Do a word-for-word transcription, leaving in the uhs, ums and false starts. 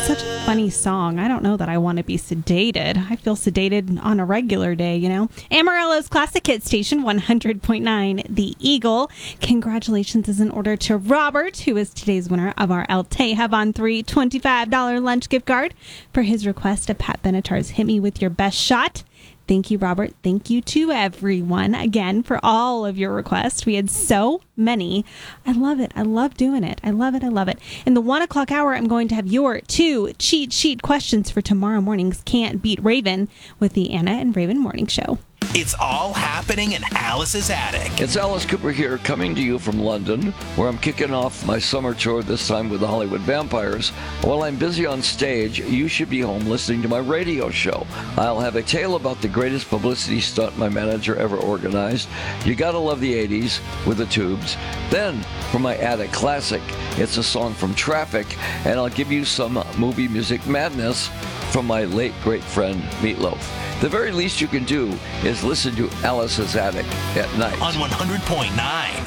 such a funny song. I don't know that I want to be sedated. I feel sedated on a regular day, you know. Amarillo's Classic Hit Station, one hundred point nine The Eagle. Congratulations is in order to Robert, who is today's winner of our El Teja on three twenty-five dollars lunch gift card for his request of Pat Benatar's Hit Me With Your Best Shot. Thank you, Robert. Thank you to everyone, again, for all of your requests. We had so many. I love it. I love doing it. I love it. I love it. In the one o'clock hour, I'm going to have your two cheat sheet questions for tomorrow morning's Can't Beat Raven with the Anna and Raven Morning Show. It's all happening in Alice's attic. It's Alice Cooper here, coming to you from London, where I'm kicking off my summer tour, this time with the Hollywood Vampires. While I'm busy on stage, you should be home listening to my radio show. I'll have a tale about the greatest publicity stunt my manager ever organized. You gotta love the eighties with the Tubes. Then, for my attic classic, it's a song from Traffic, and I'll give you some movie music madness from my late great friend Meatloaf. The very least you can do is listen to Alice's Attic at night. On one hundred point nine